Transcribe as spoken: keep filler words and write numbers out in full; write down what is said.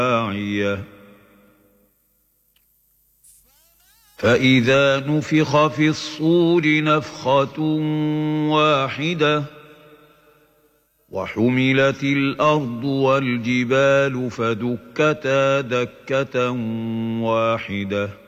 واعية فإذا نفخ في الصور نفخة واحدة وحملت الأرض والجبال فدكتا دكة واحدة